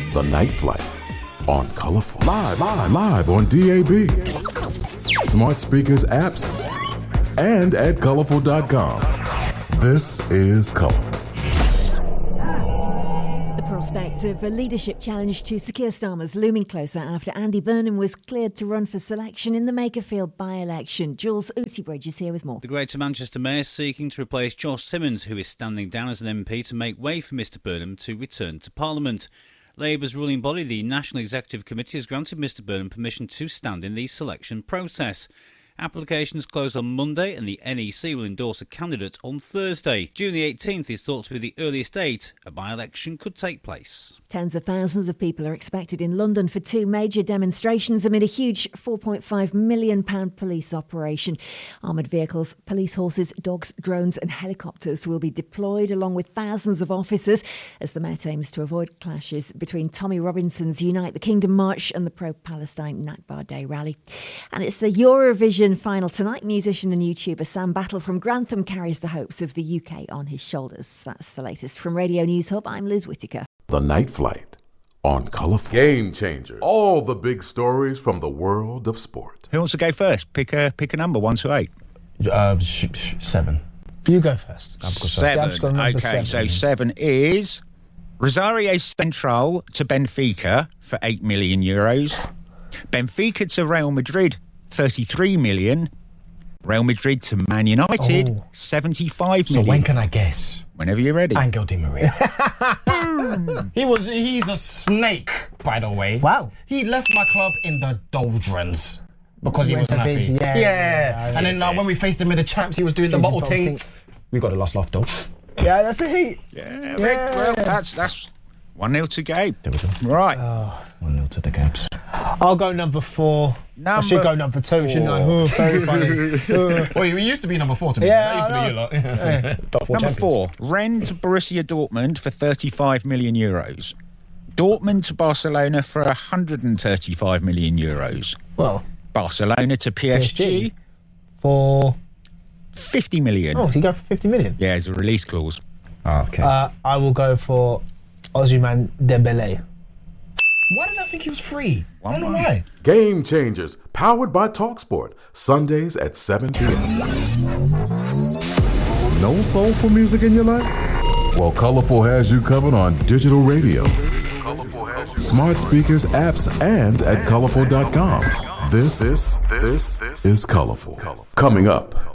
The Night Flight on Colorful. Live on DAB, smart speakers, apps, and at colorful.com. This is Colorful. The prospect of a leadership challenge to Sir Keir Starmer's looming closer after Andy Burnham was cleared to run for selection in the Makerfield by-election. Jules Outybridge is here with more. The Greater Manchester Mayor is seeking to replace Josh Simmons, who is standing down as an MP, to make way for Mr Burnham to return to Parliament. Labour's ruling body, the National Executive Committee, has granted Mr Burnham permission to stand in the selection process. Applications close on Monday and the NEC will endorse a candidate on Thursday. June the 18th is thought to be the earliest date a by-election could take place. Tens of thousands of people are expected in London for two major demonstrations amid a huge £4.5 million police operation. Armoured vehicles, police horses, dogs, drones and helicopters will be deployed along with thousands of officers as the Met aims to avoid clashes between Tommy Robinson's Unite the Kingdom March and the pro-Palestine Nakba Day rally. And it's the Eurovision final tonight. Musician and YouTuber Sam Battle from Grantham carries the hopes of the UK on his shoulders. That's the latest from Radio News Hub. I'm Liz Whittaker. The Night Flight on Colorful. Game Changers. All the big stories from the world of sport. Who wants to go first? Pick a number, 1 to 8. 7. You go first. 7. Okay, so 7 is Rosario Central to Benfica for €8 million. Benfica to Real Madrid, 33 million. Real Madrid to Man United, 75 million. So when can I guess? Whenever you're ready. Angel Di Maria. He's a snake, by the way. Wow. He left my club in the doldrums because he went wasn't to happy. Beijing, yeah. And then when we faced him in the champs, he was doing the bottle thing. We got the last laugh though. Yeah, that's the heat. Yeah, well, that's 1-0 to Gabe. There we go. Right. 1-0 to the Gabs. I'll go number 4. I should go number 2, shouldn't I? Oh, very funny. Well, you used to be number 4 to me. Yeah, that used to be you lot. Top 4 Number champions. 4, Rennes to Borussia Dortmund for €35 million. Dortmund to Barcelona for €135 million. Well, Barcelona to PSG for $50 million. Oh, so you go for 50 million? Yeah, there's a release clause. Oh, okay. I will go for Ousmane Dembélé. Why did I think he was free? I don't know why. Game Changers, powered by TalkSport, Sundays at 7 p.m. No soulful music in your life? Well, Colorful has you covered on digital radio, smart speakers, apps, and at colorful.com. This is Colorful. Coming up.